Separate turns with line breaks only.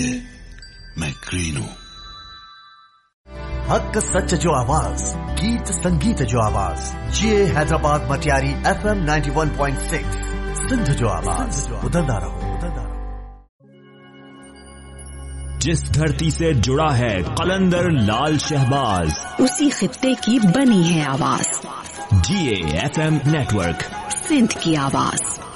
मैं ग्रीन हूं।
हक सच जो आवाज, गीत संगीत जो आवाज, ये हैदराबाद मटियारी FM 91.6 सिंध जो आवाज, उदंदा रहो।
जिस धरती से जुड़ा है कलंदर लाल शहबाज,
उसी खित्ते की बनी है आवाज।
GA FM नेटवर्क,
सिंध की आवाज।